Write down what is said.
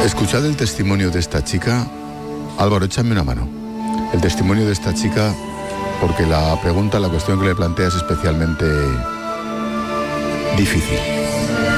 Escuchad el testimonio de esta chica. Álvaro, échame una mano. El testimonio de esta chica, porque la cuestión que le plantea es especialmente difícil.